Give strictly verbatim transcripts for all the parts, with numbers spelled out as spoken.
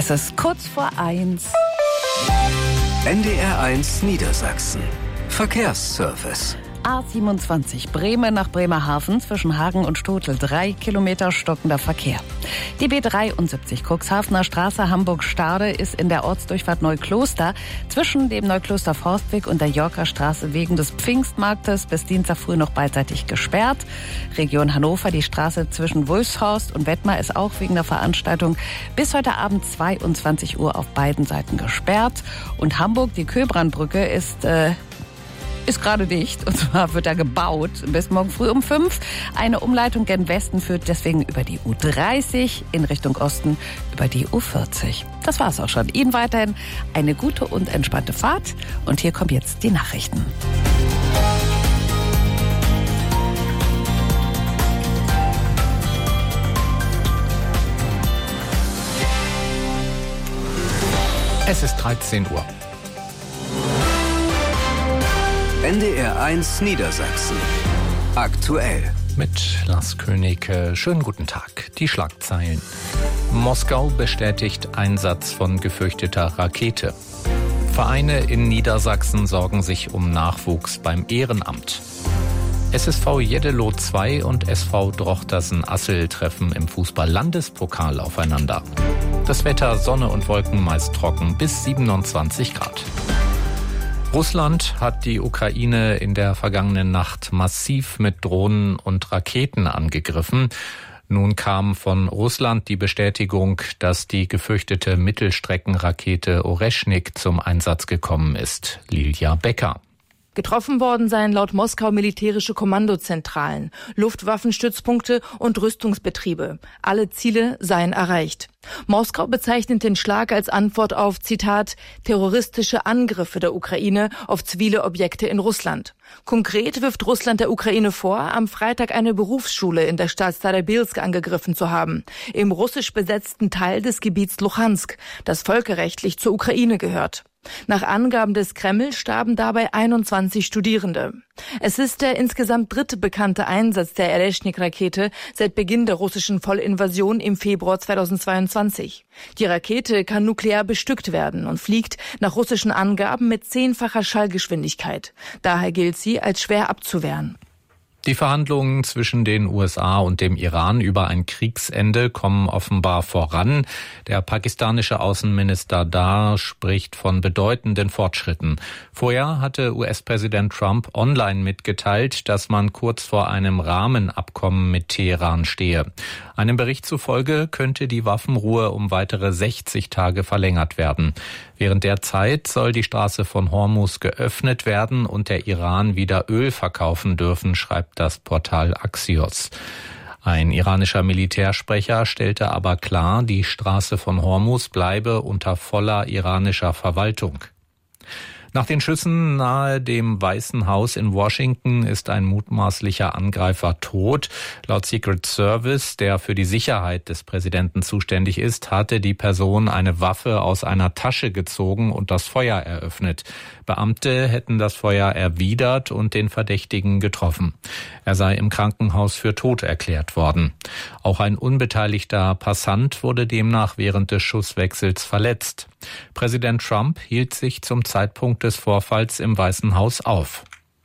Es ist kurz vor eins. N D R eins Niedersachsen. Verkehrsservice. A siebenundzwanzig Bremen nach Bremerhaven zwischen Hagen und Stotel. Drei Kilometer stockender Verkehr. Die B dreiundsiebzig Cuxhavener Straße Hamburg-Stade ist in der Ortsdurchfahrt Neukloster zwischen dem Neukloster Forstweg und der Yorker Straße wegen des Pfingstmarktes bis Dienstag früh noch beidseitig gesperrt. Region Hannover, die Straße zwischen Wulfshorst und Wettmar ist auch wegen der Veranstaltung bis heute Abend zweiundzwanzig Uhr auf beiden Seiten gesperrt. Und Hamburg, die Köbrandbrücke ist... Äh, ist gerade dicht, und zwar wird da gebaut bis morgen früh um fünf. Eine Umleitung gen Westen führt deswegen über die U dreißig in Richtung Osten über die U vierzig. Das war's auch schon. Ihnen weiterhin eine gute und entspannte Fahrt. Und hier kommen jetzt die Nachrichten. Es ist dreizehn Uhr. N D R eins Niedersachsen. Aktuell. Mit Lars König. Schönen guten Tag. Die Schlagzeilen. Moskau bestätigt Einsatz von gefürchteter Rakete. Vereine in Niedersachsen sorgen sich um Nachwuchs beim Ehrenamt. S S V Jeddelo zwei und S V Drochtersen-Assel treffen im Fußball-Landespokal aufeinander. Das Wetter, Sonne und Wolken meist trocken bis siebenundzwanzig Grad. Russland hat die Ukraine in der vergangenen Nacht massiv mit Drohnen und Raketen angegriffen. Nun kam von Russland die Bestätigung, dass die gefürchtete Mittelstreckenrakete Oreschnik zum Einsatz gekommen ist. Lilja Becker. Getroffen worden seien laut Moskau militärische Kommandozentralen, Luftwaffenstützpunkte und Rüstungsbetriebe. Alle Ziele seien erreicht. Moskau bezeichnet den Schlag als Antwort auf, Zitat, terroristische Angriffe der Ukraine auf zivile Objekte in Russland. Konkret wirft Russland der Ukraine vor, am Freitag eine Berufsschule in der Stadt Starobilsk angegriffen zu haben, im russisch besetzten Teil des Gebiets Luhansk, das völkerrechtlich zur Ukraine gehört. Nach Angaben des Kreml starben dabei einundzwanzig Studierende. Es ist der insgesamt dritte bekannte Einsatz der Oreschnik-Rakete seit Beginn der russischen Vollinvasion im Februar zweitausendzweiundzwanzig. Die Rakete kann nuklear bestückt werden und fliegt nach russischen Angaben mit zehnfacher Schallgeschwindigkeit. Daher gilt sie als schwer abzuwehren. Die Verhandlungen zwischen den U S A und dem Iran über ein Kriegsende kommen offenbar voran. Der pakistanische Außenminister Dar spricht von bedeutenden Fortschritten. Vorher hatte U S-Präsident Trump online mitgeteilt, dass man kurz vor einem Rahmenabkommen mit Teheran stehe. Einem Bericht zufolge könnte die Waffenruhe um weitere sechzig Tage verlängert werden. Während der Zeit soll die Straße von Hormuz geöffnet werden und der Iran wieder Öl verkaufen dürfen, schreibt das Portal Axios. Ein iranischer Militärsprecher stellte aber klar, die Straße von Hormuz bleibe unter voller iranischer Verwaltung. Nach den Schüssen nahe dem Weißen Haus in Washington ist ein mutmaßlicher Angreifer tot. Laut Secret Service, der für die Sicherheit des Präsidenten zuständig ist, hatte die Person eine Waffe aus einer Tasche gezogen und das Feuer eröffnet. Beamte hätten das Feuer erwidert und den Verdächtigen getroffen. Er sei im Krankenhaus für tot erklärt worden. Auch ein unbeteiligter Passant wurde demnach während des Schusswechsels verletzt. Präsident Trump hielt sich zum Zeitpunkt des Vorfalls im Weißen Haus auf.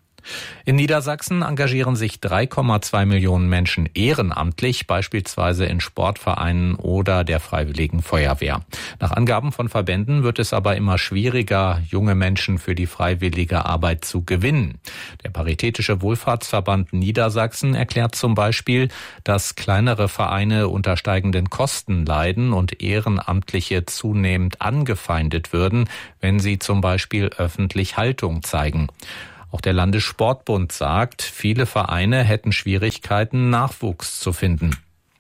In Niedersachsen engagieren sich drei Komma zwei Millionen Menschen ehrenamtlich, beispielsweise in Sportvereinen oder der Freiwilligen Feuerwehr. Nach Angaben von Verbänden wird es aber immer schwieriger, junge Menschen für die freiwillige Arbeit zu gewinnen. Der Paritätische Wohlfahrtsverband Niedersachsen erklärt zum Beispiel, dass kleinere Vereine unter steigenden Kosten leiden und Ehrenamtliche zunehmend angefeindet würden, wenn sie zum Beispiel öffentlich Haltung zeigen. Auch der Landessportbund sagt, viele Vereine hätten Schwierigkeiten, Nachwuchs zu finden.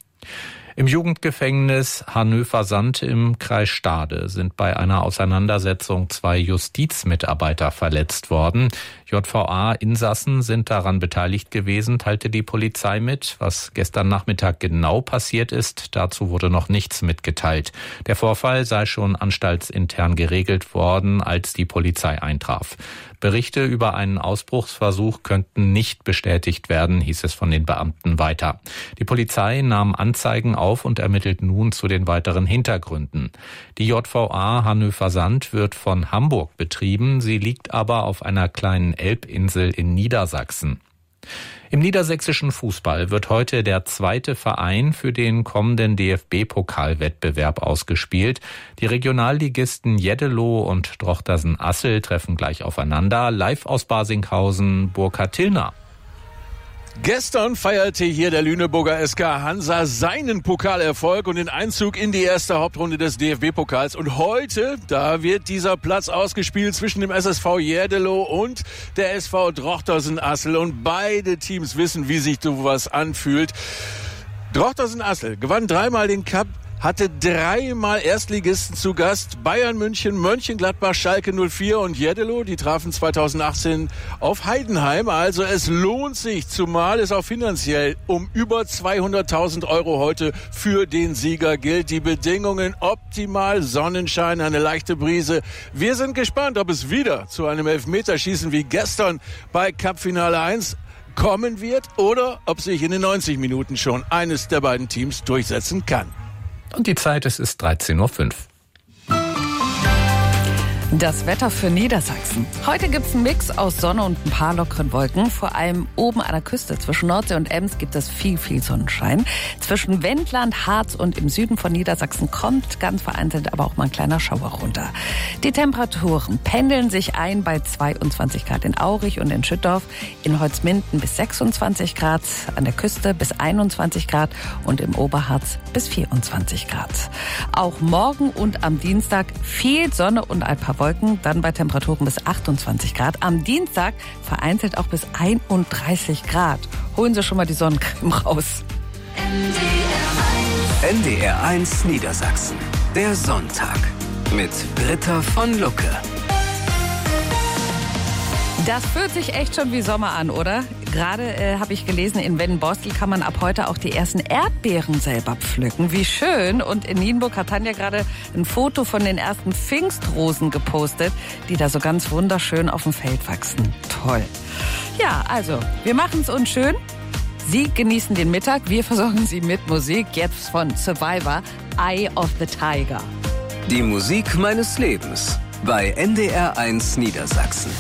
Im Jugendgefängnis Hanöver-Sand im Kreis Stade sind bei einer Auseinandersetzung zwei Justizmitarbeiter verletzt worden. J V A-Insassen sind daran beteiligt gewesen, teilte die Polizei mit. Was gestern Nachmittag genau passiert ist, dazu wurde noch nichts mitgeteilt. Der Vorfall sei schon anstaltsintern geregelt worden, als die Polizei eintraf. Berichte über einen Ausbruchsversuch könnten nicht bestätigt werden, hieß es von den Beamten weiter. Die Polizei nahm Anzeigen auf auf und ermittelt nun zu den weiteren Hintergründen. Die J V A Hannover-Sand wird von Hamburg betrieben, sie liegt aber auf einer kleinen Elbinsel in Niedersachsen. Im niedersächsischen Fußball wird heute der zweite Verein für den kommenden D F B-Pokalwettbewerb ausgespielt. Die Regionalligisten Jeddelo und Drochtersen-Assel treffen gleich aufeinander. Live aus Barsinghausen, Burkhard Tillner. Gestern feierte hier der Lüneburger S K Hansa seinen Pokalerfolg und den Einzug in die erste Hauptrunde des D F B-Pokals. Und heute, da wird dieser Platz ausgespielt zwischen dem S S V Jeddelo und der S V Drochtersen-Assel. Und beide Teams wissen, wie sich sowas anfühlt. Drochtersen-Assel gewann dreimal den Cup, hatte dreimal Erstligisten zu Gast. Bayern München, Mönchengladbach, Schalke null vier und Jeddelo, die trafen zweitausendachtzehn auf Heidenheim. Also es lohnt sich, zumal es auch finanziell um über zweihunderttausend Euro heute für den Sieger gilt. Die Bedingungen optimal, Sonnenschein, eine leichte Brise. Wir sind gespannt, ob es wieder zu einem Elfmeterschießen wie gestern bei Cup-Finale eins kommen wird oder ob sich in den neunzig Minuten schon eines der beiden Teams durchsetzen kann. Und die Zeit, es ist dreizehn Uhr fünf. Das Wetter für Niedersachsen. Heute gibt's einen Mix aus Sonne und ein paar lockeren Wolken. Vor allem oben an der Küste zwischen Nordsee und Ems gibt es viel, viel Sonnenschein. Zwischen Wendland, Harz und im Süden von Niedersachsen kommt ganz vereinzelt aber auch mal ein kleiner Schauer runter. Die Temperaturen pendeln sich ein bei zweiundzwanzig Grad in Aurich und in Schüttorf, in Holzminden bis sechsundzwanzig Grad, an der Küste bis einundzwanzig Grad und im Oberharz bis vierundzwanzig Grad. Auch morgen und am Dienstag viel Sonne und ein paar Wolken, dann bei Temperaturen bis achtundzwanzig Grad. Am Dienstag vereinzelt auch bis einunddreißig Grad. Holen Sie schon mal die Sonnencreme raus. N D R eins Niedersachsen. Der Sonntag mit Britta von Lucke. Das fühlt sich echt schon wie Sommer an, oder? Gerade äh, habe ich gelesen, in Wendenbostel kann man ab heute auch die ersten Erdbeeren selber pflücken. Wie schön. Und in Nienburg hat Tanja gerade ein Foto von den ersten Pfingstrosen gepostet, die da so ganz wunderschön auf dem Feld wachsen. Toll. Ja, also, wir machen es uns schön. Sie genießen den Mittag. Wir versorgen Sie mit Musik. Jetzt von Survivor, Eye of the Tiger. Die Musik meines Lebens bei N D R eins Niedersachsen.